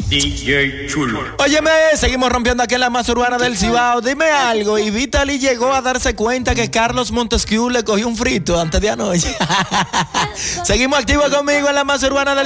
DJ Chulo. Óyeme, seguimos rompiendo aquí en la más urbana del Cibao. Dime algo, y Vitaly llegó a darse cuenta que Carlos Montesquieu le cogió un frito antes de anoche. Seguimos activos conmigo en la más urbana del